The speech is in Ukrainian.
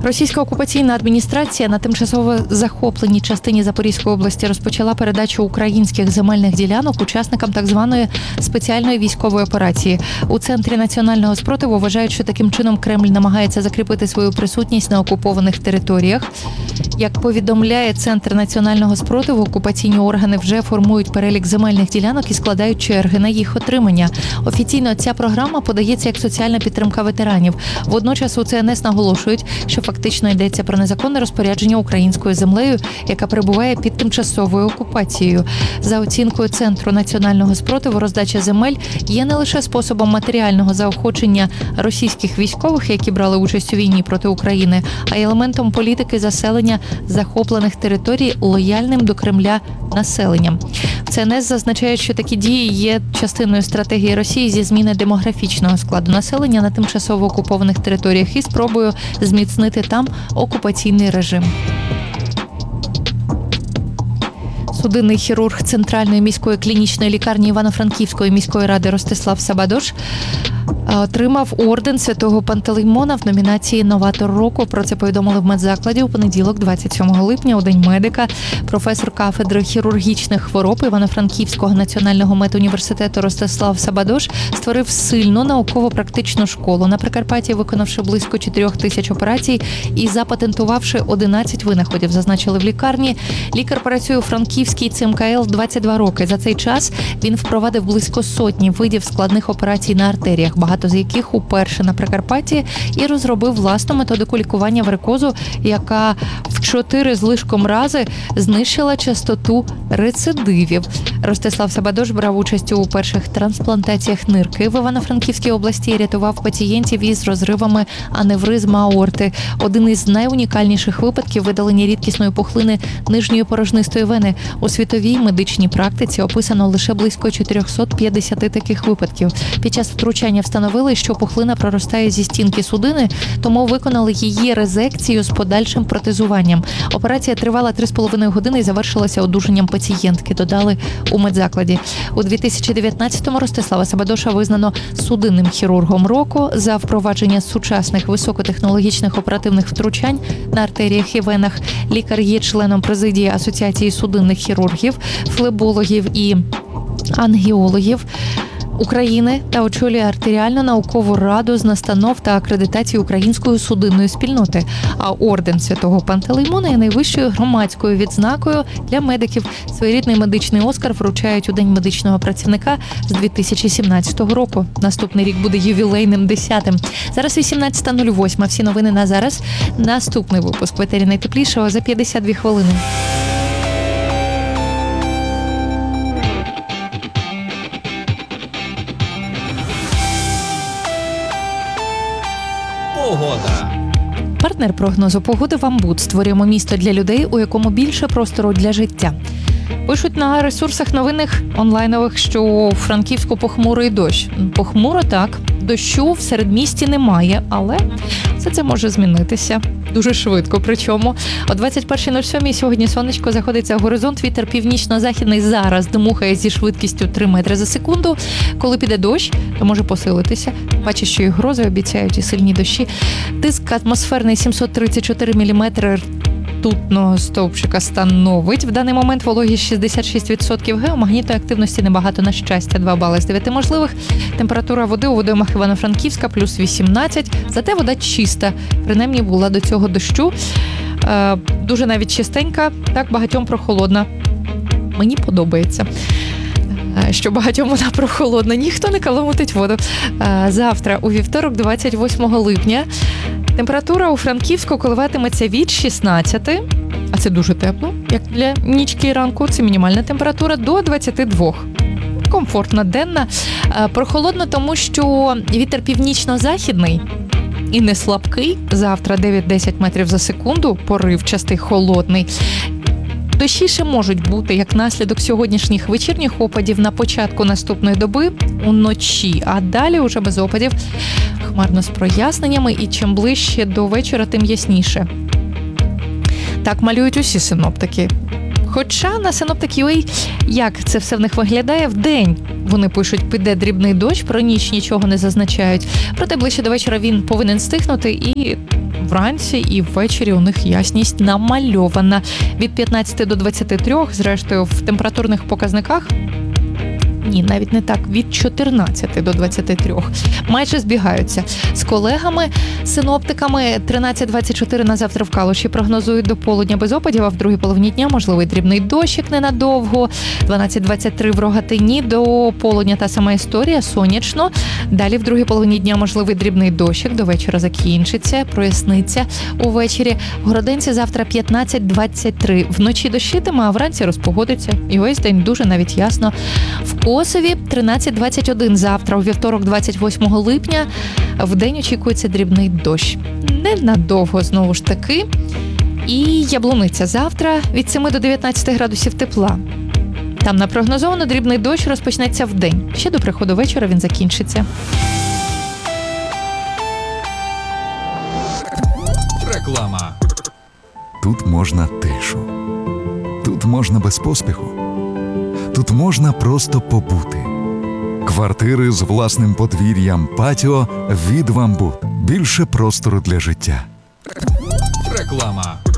Російська окупаційна адміністрація на тимчасово захопленій частині Запорізької області розпочала передачу українських земельних ділянок учасникам так званої спеціальної військової операції. У Центрі національного спротиву вважають, що таким чином Кремль намагається закріпити свою присутність на окупованих територіях. Як повідомляє Центр національного спротиву, окупаційні органи вже формують перелік земельних ділянок і складають черги на їх отримання. Офіційно ця програма подається як соціальна підтримка ветеранів. Водночас у ЦНС наголошують, що фактично йдеться про незаконне розпорядження українською землею, яка перебуває під тимчасовою окупацією. За оцінкою Центру національного спротиву, роздача земель є не лише способом матеріального заохочення російських військових, які брали участь у війні проти України, а й елементом політики заселення захоплених територій лояльним до Кремля населенням. ЦНС зазначає, що такі дії є частиною стратегії Росії зі зміни демографічного складу населення на тимчасово окупованих територіях і спробою зміцнити там окупаційний режим. Судинний хірург Центральної міської клінічної лікарні Івано-Франківської міської ради Ростислав Сабадош отримав орден Святого Пантелеймона в номінації «Новатор року». Про це повідомили в медзакладі у понеділок, 27 липня, у День медика. Професор кафедри хірургічних хвороб Івано-Франківського національного медуніверситету Ростислав Сабадош створив сильну науково-практичну школу на Прикарпатті, виконавши близько 4 тисяч операцій і запатентувавши 11 винаходів, зазначили в лікарні. Лікар працює у Франківській ЦМКЛ 22 роки. За цей час він впровадив близько сотні видів складних операцій на артеріях, багато з яких уперше на Прикарпатті, і розробив власну методику лікування варикозу, яка в 4 з лишком рази знищила частоту рецидивів. Ростислав Сабадош брав участь у перших трансплантаціях нирки в Івано-Франківській області і рятував пацієнтів із розривами аневризм аорти. Один із найунікальніших випадків видалення рідкісної пухлини нижньої порожнистої вени. У світовій медичній практиці описано лише близько 450 таких випадків. Під час втручання встановили, що пухлина проростає зі стінки судини, тому виконали її резекцію з подальшим протезуванням. Операція тривала 3,5 години і завершилася одужанням пацієнтки, додали у медзакладі. У 2019-му Ростислава Сабадоша визнано судинним хірургом року за впровадження сучасних високотехнологічних оперативних втручань на артеріях і венах. Лікар є членом президії Асоціації судинних хірургів, флебологів і ангіологів України та очолює артеріальну наукову раду з настанов та акредитації української судинної спільноти. А орден Святого Пантелеймона є найвищою громадською відзнакою для медиків. Своєрідний медичний Оскар вручають у День медичного працівника з 2017 року. Наступний рік буде ювілейним 10-тим. Зараз 18:08. Всі новини на зараз. Наступний випуск в етері найтеплішого за 52 хвилини. Погода. Партнер прогнозу погоди «Вамбуд». Створюємо місто для людей, у якому більше простору для життя. Пишуть на ресурсах новинних онлайнових, що у Франківську похмурий дощ. Похмуро так, дощу в середмісті немає, але все це може змінитися. Дуже швидко причому. О 21:07 сьогодні сонечко заходить за горизонт, вітер північно-західний зараз дмухає зі швидкістю 3 метри за секунду. Коли піде дощ, то може посилитися. Бачиш, що і грози обіцяють, і сильні дощі. Тиск атмосферний 734 міліметри ртутного стовпчика становить. В даний момент вологість 66%, геомагнітної активності небагато, на щастя, 2 бали з 9 можливих. Температура води у водоймах Івано-Франківська плюс 18, зате вода чиста, принаймні була до цього дощу. Дуже навіть чистенька, так багатьом прохолодна. Мені подобається, що багатьом вона прохолодна, ніхто не каламутить воду. Завтра, у вівторок, 28 липня, температура у Франківську коливатиметься від 16, а це дуже тепло, як для нічки і ранку, це мінімальна температура, до 22. Комфортна, денна. Прохолодно, тому що вітер північно-західний і не слабкий. Завтра 9-10 метрів за секунду, поривчастий, холодний. Дощі ще можуть бути як наслідок сьогоднішніх вечірніх опадів на початку наступної доби уночі, а далі уже без опадів, хмарно з проясненнями, і чим ближче до вечора, тим ясніше. Так малюють усі синоптики. Хоча на Synoptic.ua, як це все в них виглядає, вдень вони пишуть, піде дрібний дощ, про ніч нічого не зазначають. Проте ближче до вечора він повинен стихнути, і вранці, і ввечері у них ясність намальована. Від 15 до 23, зрештою, в температурних показниках ні, навіть не так, від 14 до 23. Майже збігаються. З колегами-синоптиками 13-24 на завтра в Калуші прогнозують до полудня без опадів, а в другій половині дня можливий дрібний дощик ненадовго. 12-23 в Рогатині до полудня та сама історія, сонячно. Далі в другій половині дня можливий дрібний дощик, до вечора закінчиться, проясниться увечері. В Городенці завтра 15-23. Вночі дощитиме, а вранці розпогодиться. І весь день дуже навіть ясно. В Косові 13-21 завтра, у вівторок 28 липня. Вдень очікується дрібний дощ. Ненадовго, знову ж таки. І Яблуниця завтра від 7 до 19 градусів тепла. Там напрогнозовано дрібний дощ розпочнеться вдень. Ще до приходу вечора він закінчиться. Реклама. Тут можна тишу. Тут можна без поспіху. Тут можна просто побути. Квартири з власним подвір'ям, патіо від «Вамбут». Більше простору для життя. Реклама.